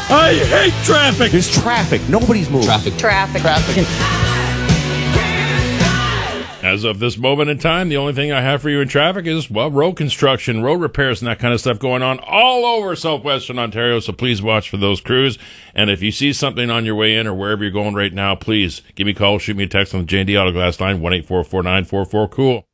I hate traffic. There's traffic. Nobody's moving. Traffic. As of this moment in time, the only thing I have for you in traffic is, well, road construction, road repairs, and that kind of stuff going on all over southwestern Ontario, so please watch for those crews. And if you see something on your way in or wherever you're going right now, please give me a call, shoot me a text on the J&D Autoglass line, 1-844-944-COOL.